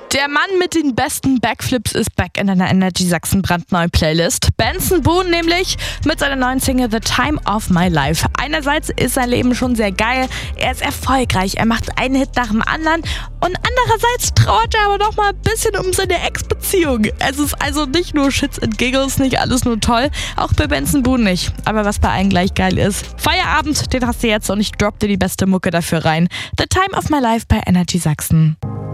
Der Mann mit den besten Backflips ist back in einer Energy Sachsen brandneuen Playlist. Benson Boone nämlich mit seiner neuen Single The Time of My Life. Einerseits ist sein Leben schon sehr geil, er ist erfolgreich, er macht einen Hit nach dem anderen und andererseits trauert er aber noch mal ein bisschen um seine Ex-Beziehung. Es ist also nicht nur Shits and Giggles, nicht alles nur toll, auch bei Benson Boone nicht. Aber was bei allen gleich geil ist, Feierabend, den hast du jetzt und ich dropp dir die beste Mucke dafür rein. The Time of My Life bei Energy Sachsen.